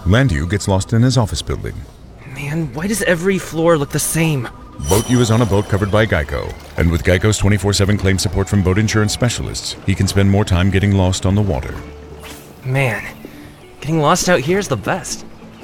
Landu gets lost in his office building. Man, why does every floor look the same? Boat U is on a boat covered by Geico. And with Geico's 24/7 claim support from boat insurance specialists, he can spend more time getting lost on the water. Man, getting lost out here is the best.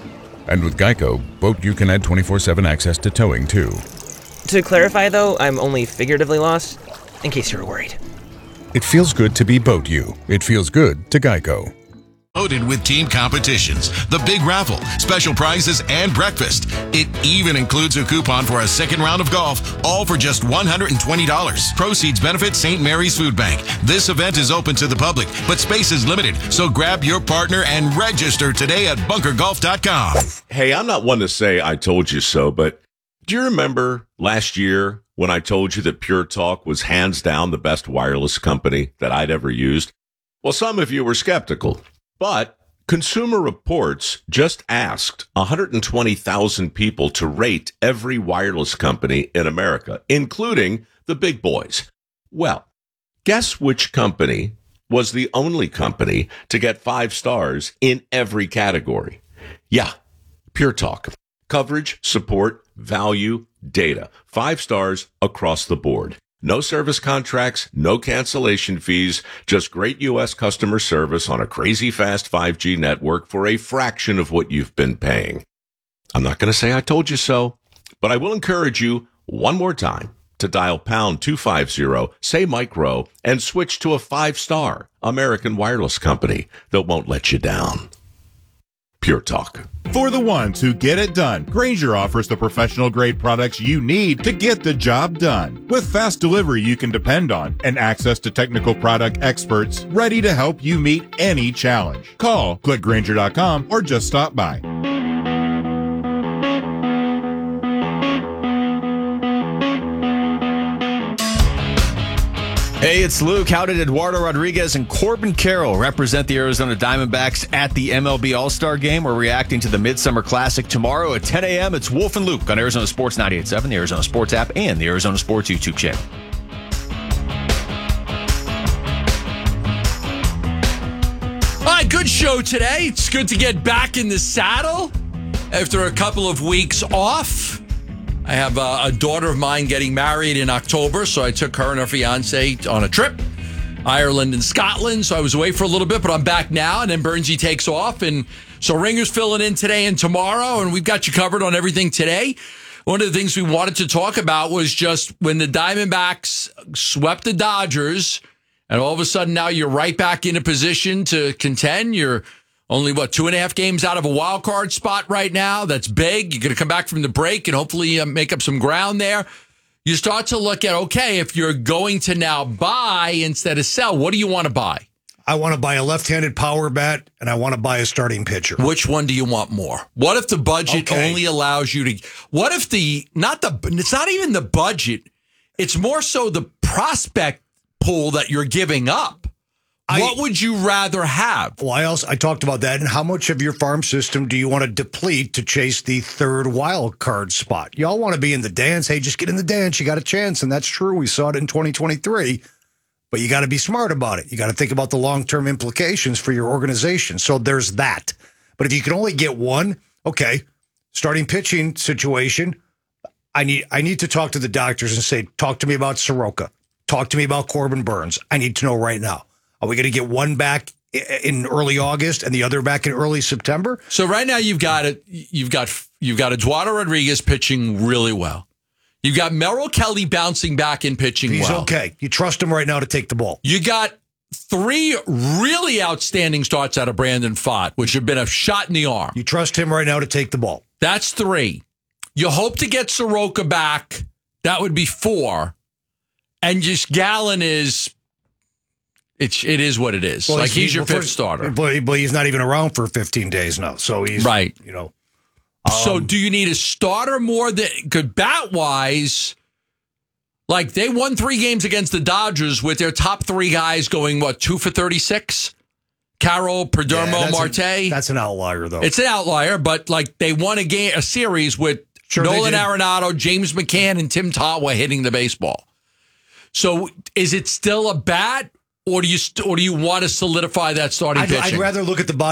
And with Geico, Boat U can add 24/7 access to towing, too. To clarify, though, I'm only figuratively lost, in case you were worried. It feels good to be Boat U. It feels good to Geico. Loaded with team competitions, the big raffle, special prizes, and breakfast. It even includes a coupon for a second round of golf, all for just $120. Proceeds benefit St. Mary's Food Bank. This event is open to the public, but space is limited, so grab your partner and register today at bunkergolf.com. Hey, I'm not one to say I told you so, but do you remember last year when I told you that Pure Talk was hands down the best wireless company that I'd ever used? Well, some of you were skeptical. But Consumer Reports just asked 120,000 people to rate every wireless company in America, including the big boys. Well, guess which company was the only company to get 5 stars in every category? Yeah, Pure Talk. Coverage, support, value, data. 5 stars across the board. No service contracts, no cancellation fees, just great U.S. customer service on a crazy fast 5G network for a fraction of what you've been paying. I'm not going to say I told you so, but I will encourage you one more time to dial pound 250, say Micro, and switch to a 5-star American wireless company that won't let you down. Pure Talk. For the ones who get it done, Grainger offers the professional-grade products you need to get the job done. With fast delivery you can depend on and access to technical product experts ready to help you meet any challenge. Call, click Grainger.com, or just stop by. Hey, it's Luke. How did Eduardo Rodriguez and Corbin Carroll represent the Arizona Diamondbacks at the MLB All-Star Game? We're reacting to the Midsummer Classic tomorrow at 10 a.m. It's Wolf and Luke on Arizona Sports 98.7, the Arizona Sports app, and the Arizona Sports YouTube channel. All right, good show today. It's good to get back in the saddle after a couple of weeks off. I have a daughter of mine getting married in October, so I took her and her fiance on a trip, Ireland and Scotland. So I was away for a little bit, but I'm back now. And then Bernsey takes off. And so Ringer's filling in today and tomorrow, and we've got you covered on everything today. One of the things we wanted to talk about was just when the Diamondbacks swept the Dodgers, and all of a sudden now you're right back in a position to contend. You're only, 2.5 games out of a wild card spot right now. That's big. You're going to come back from the break and hopefully make up some ground there. You start to look at, okay, if you're going to now buy instead of sell, what do you want to buy? I want to buy a left-handed power bat, and I want to buy a starting pitcher. Which one do you want more? What if the budget only allows you to... What if it's not even the budget. It's more so the prospect pool that you're giving up. What would you rather have? Well, I talked about that. And how much of your farm system do you want to deplete to chase the third wild card spot? Y'all want to be in the dance. Hey, just get in the dance. You got a chance. And that's true. We saw it in 2023. But you got to be smart about it. You got to think about the long-term implications for your organization. So there's that. But if you can only get one, okay, starting pitching situation, I need to talk to the doctors and say, talk to me about Soroka. Talk to me about Corbin Burns. I need to know right now. Are we going to get one back in early August and the other back in early September? So right now you've got Eduardo Rodriguez pitching really well. You've got Merrill Kelly bouncing back and pitching well. He's okay. You trust him right now to take the ball. You got 3 really outstanding starts out of Brandon Pfaadt, which have been a shot in the arm. You trust him right now to take the ball. That's 3. You hope to get Soroka back. That would be 4. And just Gallen is... It is what it is. Well, he's your 5th starter. But he's not even around for 15 days now. So he's, right. So do you need a starter more than good bat-wise? Like, they won 3 games against the Dodgers with their top 3 guys going, 2 for 36? Carroll, Perdomo, Marte. That's an outlier, though. It's an outlier, but, they won a series with Nolan Arenado, James McCann, and Tim Totwa hitting the baseball. So is it still a bat? Or do you want to solidify that starting pitching? I'd rather look at the body.